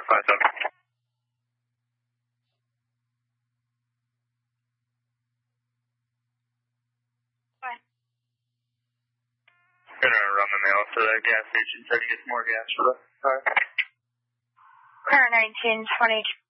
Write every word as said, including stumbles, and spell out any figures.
five seven. What? Gonna run the mail to the gas station, try to get some more gas for the car. Car nineteen twenty.